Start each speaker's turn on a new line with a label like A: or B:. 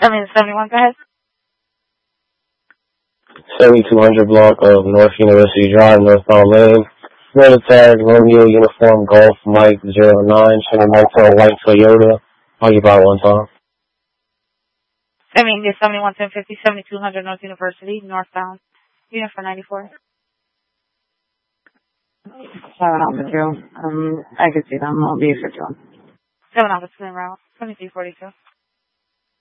A: 71, go ahead.
B: 7200 block of North University Drive, northbound lane. Florida tag, Romeo Uniform Golf Mike 09, Channel Motel White Toyota. I'll give out one time.
A: It's 711050, 7200 North University, northbound. Unit for 94.
C: 7 Alpha 2. I can see them. I'll be 51.
A: 7 Alpha 2 en route, 2342.